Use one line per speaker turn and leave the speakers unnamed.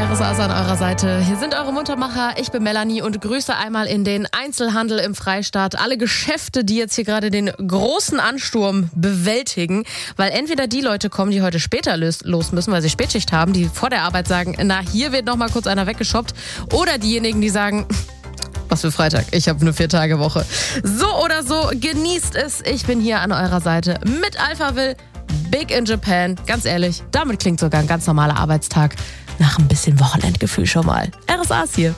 RSA ist an eurer Seite. Hier sind eure Muntermacher. Ich bin Melanie und grüße einmal in den Einzelhandel im Freistaat. Alle Geschäfte, die jetzt hier gerade den großen Ansturm bewältigen. Weil entweder die Leute kommen, die heute später los müssen, weil sie Spätschicht haben, die vor der Arbeit sagen, na, hier wird noch mal kurz einer weggeshoppt. Oder diejenigen, die sagen, was für Freitag, ich habe eine 4-Tage-Woche. So oder so, genießt es. Ich bin hier an eurer Seite mit Alphaville, Big in Japan. Ganz ehrlich, damit klingt sogar ein ganz normaler Arbeitstag nach ein bisschen Wochenendgefühl schon mal. RSA ist hier.